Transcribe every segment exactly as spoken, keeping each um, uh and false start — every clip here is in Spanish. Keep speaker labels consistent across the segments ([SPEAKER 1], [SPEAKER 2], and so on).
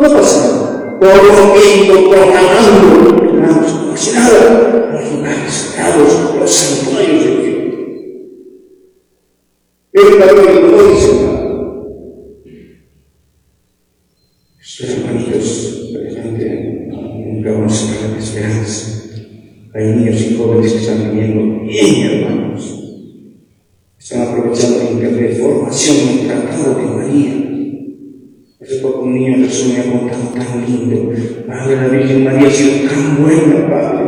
[SPEAKER 1] no pasa nada. Por lo quinto, proclamando, hermanos, no pasa nada. Los lugares sagrados, los santuarios de Dios. El católico no dice nada. Estos hermanitos, realmente, nunca vamos a perder la esperanza. Hay niños y jóvenes que están viviendo bien, hermanos. Están aprovechando el internet, formación en el tratado de María. Hace poco un niño Jesús me ha contado tan lindo. Padre, la Virgen María ha sido tan buena, Padre.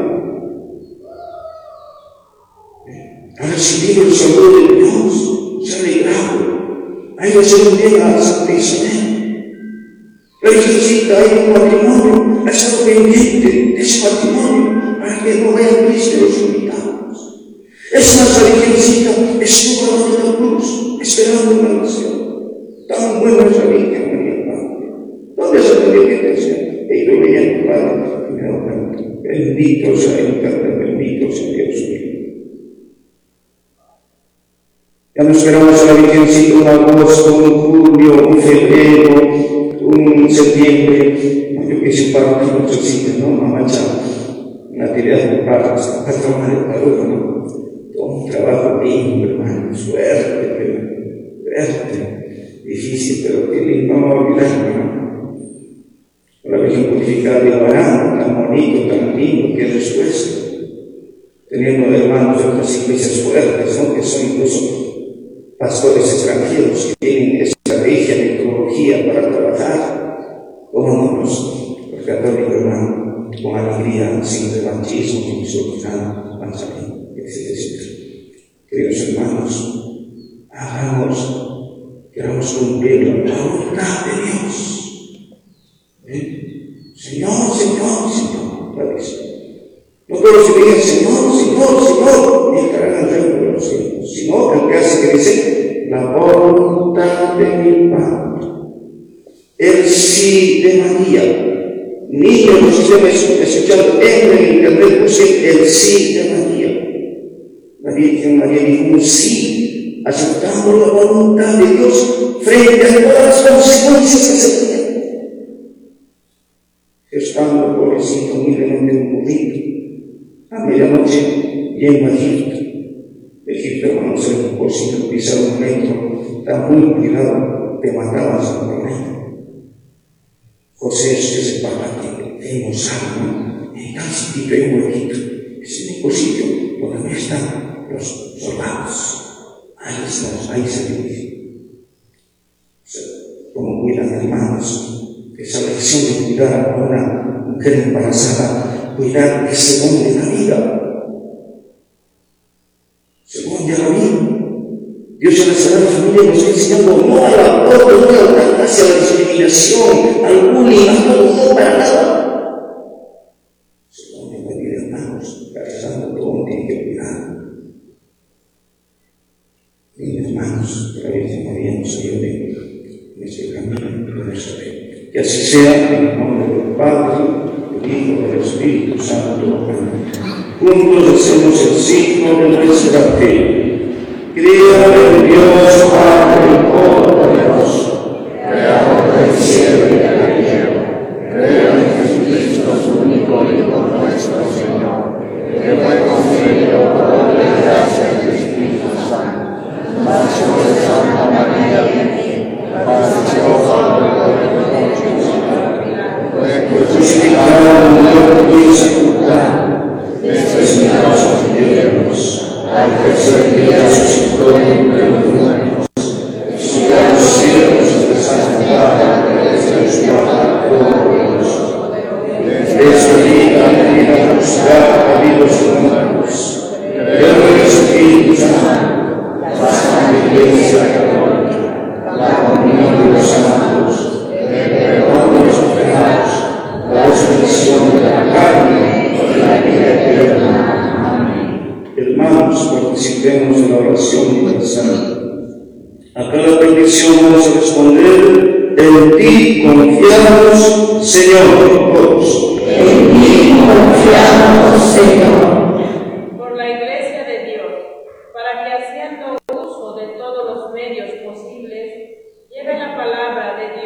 [SPEAKER 1] Ha recibido el saludo de Dios, se ha alegrado. Ha ido a hacer un bien a Santa Isabel. La Virgencita ha ido a un matrimonio, ha estado pendiente de ese matrimonio para que no vayan tristes los invitados. Es más, la Virgencita estuvo al lado de la cruz, esperando una nación. Tan buena es la Virgen María, Padre. ¿Dónde se tendría que pensar? Y lo veía en tu Padre. Bendito sea el Padre, bendito sea Dios mío. Ya no esperamos a la Virgencita un agosto, un julio, un febrero, un septiembre. Yo que soy para nuestros sitios, ¿no? Mamá Chava, una tirada de patas, la patrona de Paruca, ¿no? Todo un trabajo lindo, hermano, suerte, pero suerte, difícil, pero qué lindo, no olvidarme, ¿no? Con la Virgen Purificada de Abraham, tan bonito, tan lindo, qué respuesta. Teniendo hermanos de otras iglesias fuertes, ¿no? Que son incluso pastores extranjeros que tienen esa regia metodología para trabajar, como nosotros, los católicos, hermano, con alegría, sin revanchismo, sin disolución, van saliendo, etcétera. Queridos hermanos, hagamos, queramos cumplir la voluntad de Dios. ¿Eh? Señor, Señor, Señor, la dice. No todos se digan Señor, Señor, Señor, y estarán al reino de los cielos, sino el que hace que dice la voluntad de mi Padre. El sí de María. Niños que estén escuchando, entren en internet, busquen el sí de María. La Virgen María dijo un sí, aceptando la voluntad de Dios frente a todas las consecuencias que se tienen. Estando pobrecito, humildemente un burrito, a medianoche lleno a Egipto. Egipto, hermanos, se le por si no pisar un metro, está muy cuidado, te mataban sin problema. José es que se para que tenemos algo, en tal sitio hay un huequito, es el único sitio donde no están los soldados. Ahí estamos, ahí se dirige. O sea, como cuidan hermanos, esa lección de cuidar a una mujer embarazada, cuidar ese don de la vida. Según de la vida. Dios en la Sagrada Familia nos está enseñando no al aborto, no a la eutanasia, a la discriminación, al bullying, a todo, no para nada. Según de la vida, hermanos, rezando todo tiene que cuidar. Y hermanos, que la Virgen María nos ayude en este camino de nuestra fe. Que así sea, en el nombre del Padre, del Hijo y del Espíritu Santo. Amén. Juntos hacemos el signo de nuestra fe. Creo en Dios Padre Todopoderoso, creador del cielo y de la tierra. Creo en Jesucristo, su único Hijo nuestro Señor, que fue concebido por obra y gracia del Espíritu Santo. Nació de Santa María Virgen, padeció bajo el poder de fue crucificado, muerto y sepultado, descendió a los infiernos. Al tercer día resucitó de entre los muertos, subió a los cielos de santidad, descendió a Todopoderoso. Desde allí a juzgar a vivos y muertos. Creo en el Espíritu Santo, la Santa Iglesia Católica, la comunión de los santos, el perdón de los pecados, la resurrección de la carne y la vida eterna. Hermanos, participemos en la oración universal. A cada petición vamos a responder: en ti confiamos, Señor. Todos. En ti confiamos, Señor.